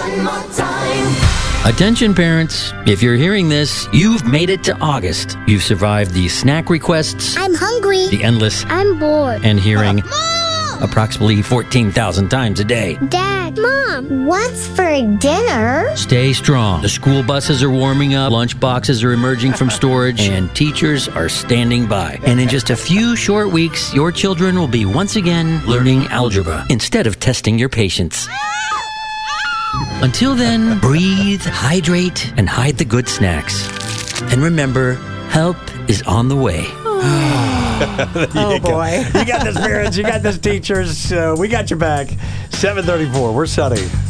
One more time. Attention parents, if you're hearing this, you've made it to August. You've survived the snack requests, I'm hungry. the endless, I'm bored. and hearing approximately 14,000 times a day. Dad, Mom, what's for dinner? Stay strong. The school buses are warming up, lunch boxes are emerging from storage, and teachers are standing by. And in just a few short weeks, your children will be once again learning algebra instead of testing your patience. Until then, breathe, hydrate, and hide the good snacks. And remember, help is on the way. Oh, boy. You got this, parents. You got this, teachers. We got your back. 7:34. We're Sunny.